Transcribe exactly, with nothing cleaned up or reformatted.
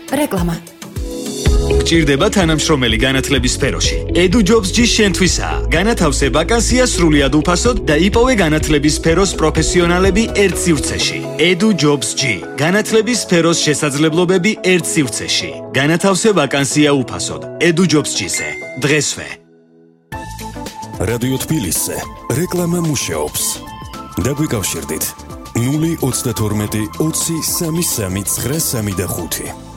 რეკლამა. გჭირდება თანამშრომელი განათლების სფეროში. EduJobs-G შენთვისაა. განათავსე ვაკანსია სრულიად უფასოდ და იპოვე განათლების სფეროს პროფესიონალები ერთ სივრცეში. EduJobs-G. განათლების სფეროს შესაძლებლობები ერთ სივრცეში. განათავსე ვაკანსია უფასოდ. EduJobs-G-ზე. დღესვე. რადიო თბილისზე რეკლამა მუშაობს. დაგვიკავშირდით ნული ოცდათორმეტი ოცი სამი სამი ცხრა სამი და ხუთი.